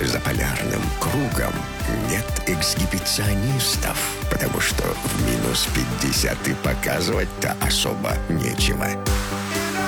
За полярным кругом нет эксгибиционистов, потому что в -50 и показывать-то особо нечего.